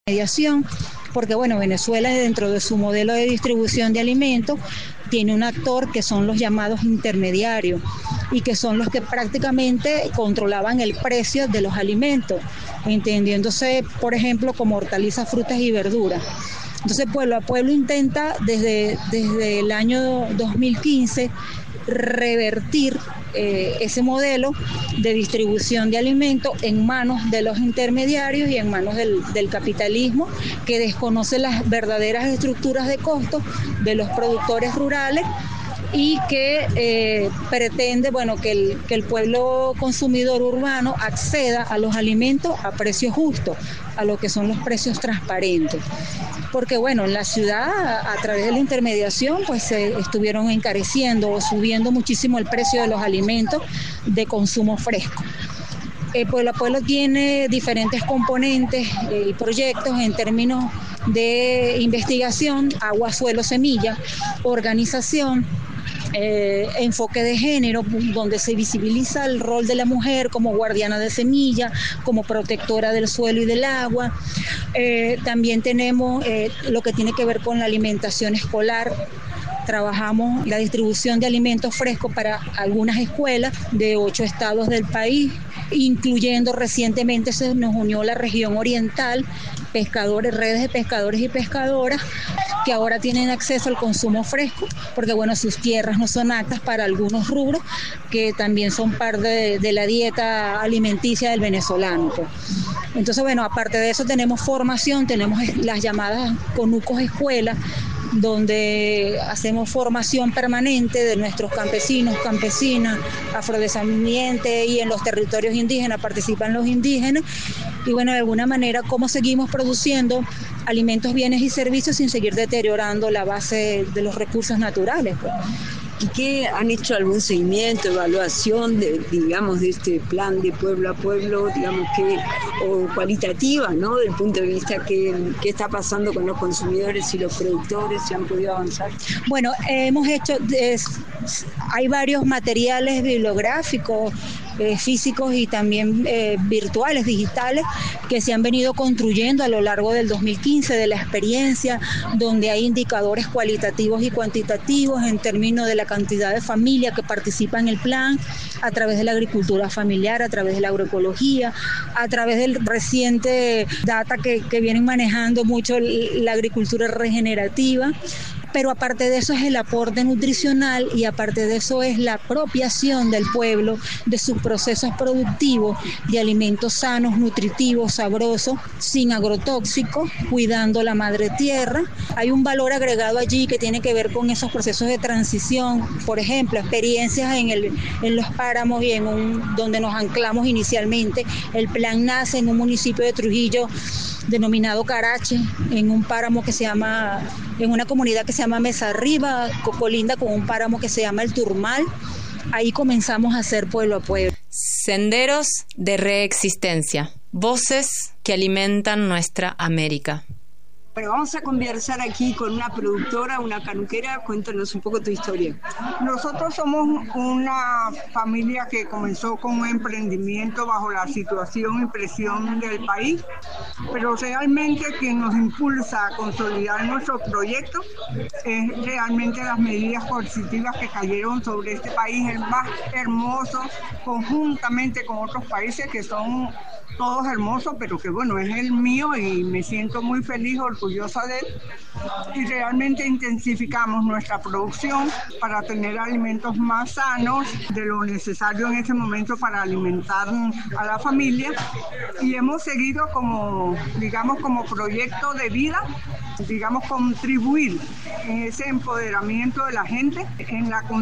Mediación, porque bueno, Venezuela dentro de su modelo de distribución de alimentos tiene un actor que son los llamados intermediarios y que son los que prácticamente controlaban el precio de los alimentos, entendiéndose, por ejemplo, como hortalizas, frutas y verduras. Entonces, pueblo a pueblo intenta desde el año 2015 revertir ese modelo de distribución de alimentos en manos de los intermediarios y en manos del capitalismo, que desconoce las verdaderas estructuras de costos de los productores rurales y que pretende, bueno, que el pueblo consumidor urbano acceda a los alimentos a precios justos, a lo que son los precios transparentes. Porque bueno, en la ciudad a través de la intermediación pues se estuvieron encareciendo o subiendo muchísimo el precio de los alimentos de consumo fresco. Pueblo a Pueblo tiene diferentes componentes y proyectos en términos de investigación, agua, suelo, semilla, organización, enfoque de género, donde se visibiliza el rol de la mujer como guardiana de semilla, como protectora del suelo y del agua. También tenemos lo que tiene que ver con la alimentación escolar. Trabajamos la distribución de alimentos frescos para algunas escuelas de 8 estados del país, incluyendo recientemente se nos unió la región oriental, pescadores, redes de pescadores y pescadoras, que ahora tienen acceso al consumo fresco, porque bueno, sus tierras no son aptas para algunos rubros que también son parte de la dieta alimenticia del venezolano, pues. Entonces bueno, aparte de eso tenemos formación, tenemos las llamadas conucos escuelas, donde hacemos formación permanente de nuestros campesinos, campesinas, afrodescendientes, y en los territorios indígenas participan los indígenas. Y bueno, de alguna manera, cómo seguimos produciendo alimentos, bienes y servicios sin seguir deteriorando la base de los recursos naturales, pues. ¿Y qué han hecho algún seguimiento, evaluación de este plan de pueblo a pueblo, o cualitativa, ¿no? Del punto de vista qué está pasando con los consumidores y los productores, si han podido avanzar? Bueno, hemos hecho, hay varios materiales bibliográficos, físicos y también virtuales, digitales, que se han venido construyendo a lo largo del 2015 de la experiencia, donde hay indicadores cualitativos y cuantitativos en términos de la cantidad de familias que participan en el plan, a través de la agricultura familiar, a través de la agroecología, a través del reciente data que vienen manejando mucho la agricultura regenerativa. Pero aparte de eso es el aporte nutricional y aparte de eso es la apropiación del pueblo de sus procesos productivos de alimentos sanos, nutritivos, sabrosos, sin agrotóxicos, cuidando la madre tierra. Hay un valor agregado allí que tiene que ver con esos procesos de transición, por ejemplo, experiencias en los páramos y donde nos anclamos inicialmente. El plan nace en un municipio de Trujillo denominado Carache, en un páramo en una comunidad que se llama Mesa Arriba, colinda con un páramo que se llama El Turmal. Ahí comenzamos a hacer pueblo a pueblo. Senderos de reexistencia, voces que alimentan nuestra América. Bueno, vamos a conversar aquí con una productora, una canuquera. Cuéntanos un poco tu historia. Nosotros somos una familia que comenzó con un emprendimiento bajo la situación y presión del país, pero realmente quien nos impulsa a consolidar nuestro proyecto es realmente las medidas coercitivas que cayeron sobre este país, el más hermoso, conjuntamente con otros países que son todos hermosos, pero que bueno, es el mío y me siento muy feliz, orgullosa de él. Y realmente intensificamos nuestra producción para tener alimentos más sanos de lo necesario en ese momento para alimentar a la familia. Y hemos seguido como proyecto de vida, contribuir en ese empoderamiento de la gente, en la